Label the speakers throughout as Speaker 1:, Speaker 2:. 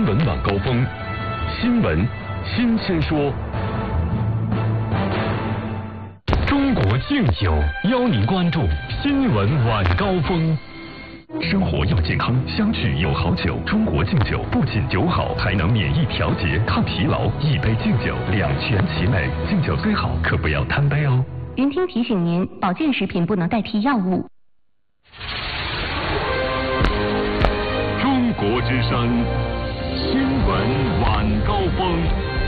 Speaker 1: 闻晚高峰，新闻新鲜说。中国敬酒邀您关注新闻晚高峰。生活要健康，相聚有好酒。中国敬酒不仅酒好，还能免疫调节、抗疲劳。一杯敬酒，两全其美。敬酒虽好，可不要贪杯哦。
Speaker 2: 云听提醒您，保健食品不能代替药物。
Speaker 1: 中国之声，新闻晚高峰。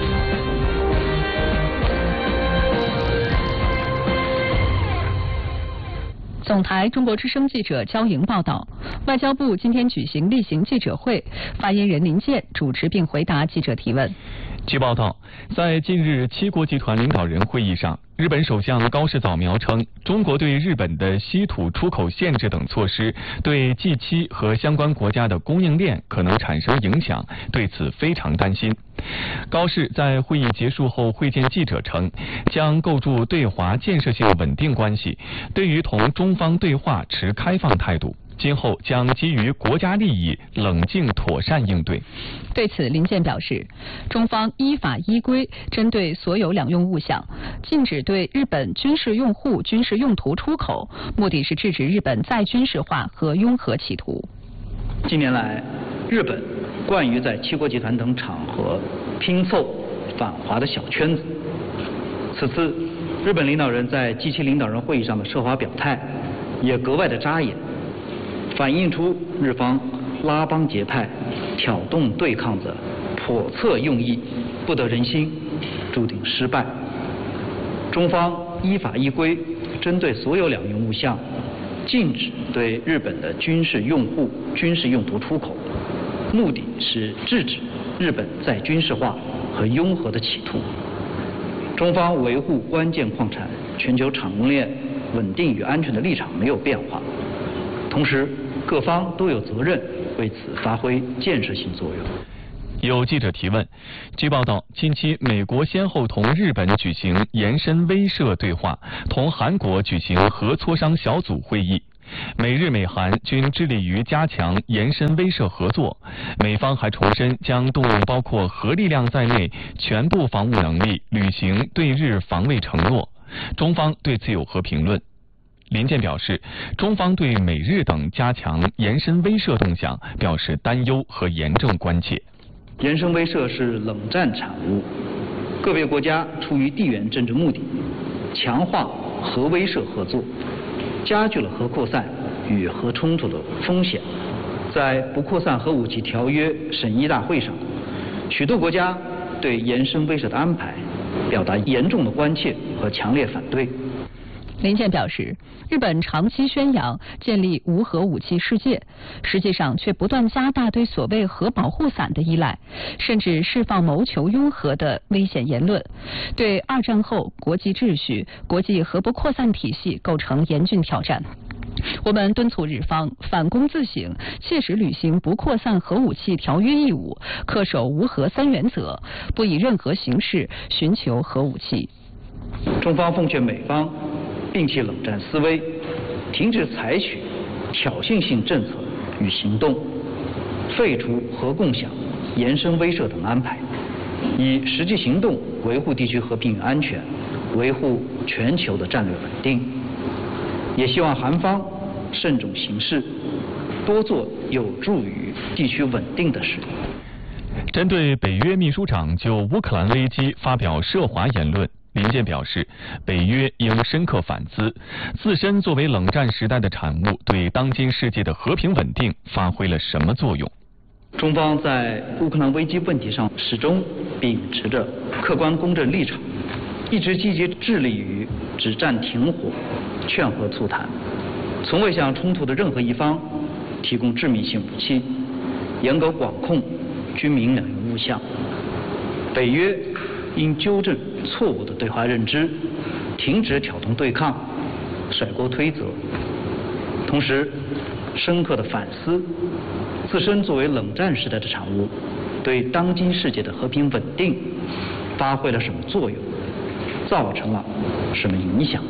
Speaker 3: 总台中国之声记者焦莹报道，外交部今天举行例行记者会，发言人林健主持并回答记者提问。
Speaker 4: 据报道，在近日七国集团领导人会议上，日本首相高市早苗称，中国对日本的稀土出口限制等措施对 G7 和相关国家的供应链可能产生影响，对此非常担心。高市在会议结束后会见记者称，将构筑对华建设性稳定关系，对于同中方对话持开放态度。今后将基于国家利益，冷静妥善应对。
Speaker 3: 对此，林健表示，中方依法依规针对所有两用物项，禁止对日本军事用户、军事用途出口，目的是制止日本再军事化和拥核企图。
Speaker 5: 近年来，日本惯于在七国集团等场合拼凑反华的小圈子。此次，日本领导人在 G7 领导人会议上的涉华表态，也格外的扎眼。反映出日方拉帮结派、挑动对抗的叵测用意不得人心，注定失败。中方依法依规针对所有两用物项，禁止对日本的军事用户、军事用途出口，目的是制止日本再军事化和拥核的企图。中方维护关键矿产全球产供链稳定与安全的立场没有变化。同时，各方都有责任为此发挥建设性作用。
Speaker 4: 有记者提问，据报道，近期美国先后同日本举行延伸威慑对话，同韩国举行核磋商小组会议。美日美韩均致力于加强延伸威慑合作，美方还重申将动用包括核力量在内全部防务能力，履行对日防卫承诺。中方对此有何评论？林健表示，中方对美日等加强延伸威慑动向表示担忧和严正关切。
Speaker 5: 延伸威慑是冷战产物，个别国家出于地缘政治目的，强化核威慑合作，加剧了核扩散与核冲突的风险。在不扩散核武器条约审议大会上，许多国家对延伸威慑的安排表达严重的关切和强烈反对。
Speaker 3: 林健表示，日本长期宣扬建立无核武器世界，实际上却不断加大对所谓核保护伞的依赖，甚至释放谋求拥核的危险言论，对二战后国际秩序、国际核不扩散体系构成严峻挑战。我们敦促日方反躬自省，切实履行不扩散核武器条约义务，恪守无核三原则，不以任何形式寻求核武器。
Speaker 5: 中方奉劝美方摒弃冷战思维，停止采取挑衅性政策与行动，废除核共享、延伸威慑等安排，以实际行动维护地区和平与安全，维护全球的战略稳定。也希望韩方慎重行事，多做有助于地区稳定的事。
Speaker 4: 针对北约秘书长就乌克兰危机发表涉华言论，林健表示，北约应深刻反思，自身作为冷战时代的产物，对当今世界的和平稳定发挥了什么作用？
Speaker 5: 中方在乌克兰危机问题上始终秉持着客观公正立场，一直积极致力于止战停火、劝和促谈，从未向冲突的任何一方提供致命性武器，严格管控军民两用物项。北约应纠正错误的对华认知，停止挑动对抗、甩锅推责，同时深刻地反思自身作为冷战时代的产物，对当今世界的和平稳定发挥了什么作用，造成了什么影响。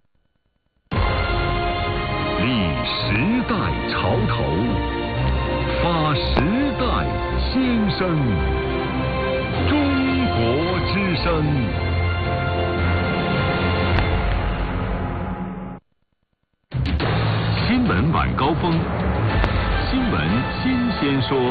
Speaker 1: 立时代潮头，发时代先声，中国之声。新闻晚高峰，新闻新鲜说。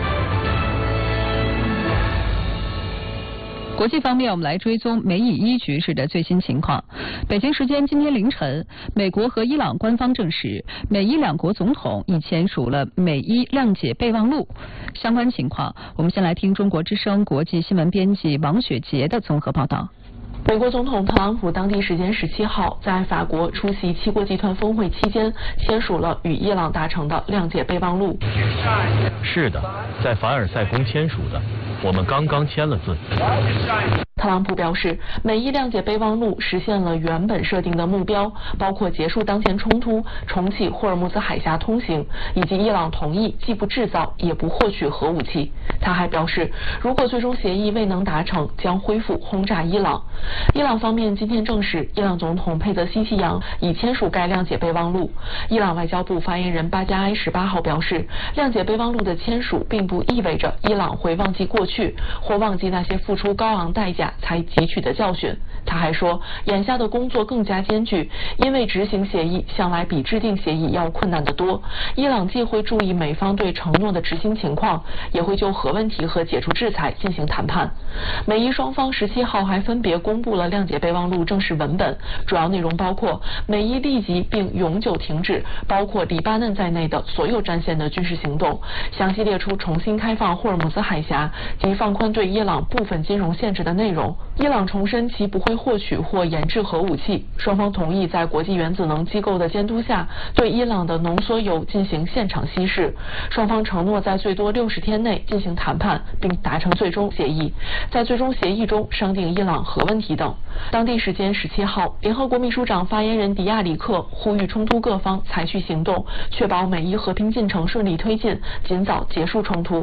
Speaker 3: 国际方面，我们来追踪美以伊局势的最新情况。北京时间今天凌晨，美国和伊朗官方证实，美伊两国总统已签署了美伊谅解备忘录。相关情况，我们先来听中国之声国际新闻编辑王雪杰的综合报道。
Speaker 6: 美国总统特朗普当地时间17号在法国出席七国集团峰会期间，签署了与伊朗达成的谅解备忘录。
Speaker 7: 是的，在凡尔赛宫签署的，我们刚刚签了字。
Speaker 6: 特朗普表示，美伊谅解备忘录实现了原本设定的目标，包括结束当前冲突、重启霍尔木兹海峡通行，以及伊朗同意既不制造也不获取核武器。他还表示，如果最终协议未能达成，将恢复轰炸伊朗。伊朗方面今天证实，伊朗总统佩泽希奇扬已签署该谅解备忘录。伊朗外交部发言人巴加埃18号表示，谅解备忘录的签署并不意味着伊朗会忘记过去，或忘记那些付出高昂代价才汲取的教训。他还说，眼下的工作更加艰巨，因为执行协议向来比制定协议要困难得多。伊朗既会注意美方对承诺的执行情况，也会就核问题和解除制裁进行谈判。美伊双方17号还分别公布了谅解备忘录正式文本，主要内容包括美伊立即并永久停止包括黎巴嫩在内的所有战线的军事行动，详细列出重新开放霍尔木兹海峡及放宽对伊朗部分金融限制的内容。伊朗重申其不会获取或研制核武器，双方同意在国际原子能机构的监督下对伊朗的浓缩铀进行现场稀释。双方承诺在最多60天内进行谈判并达成最终协议，在最终协议中商定伊朗核问题等。当地时间17号，联合国秘书长发言人迪亚里克呼吁冲突各方采取行动，确保美伊和平进程顺利推进，尽早结束冲突。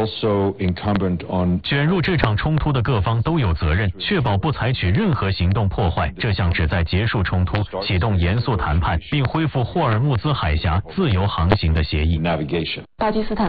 Speaker 8: 卷入这场冲突的各方都有责任，确保不采取任何行动破坏这项旨在结束冲突、启动严肃谈判并恢复霍尔木兹海峡自由航行的协议。
Speaker 6: 巴基斯坦